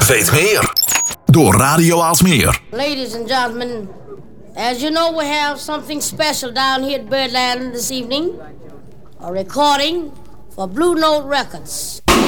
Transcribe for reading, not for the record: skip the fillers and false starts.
weet meer. Door Radio Aalsmeer. Ladies and gentlemen, as you know, we have something special down here at Birdland this evening. A recording for Blue Note Records.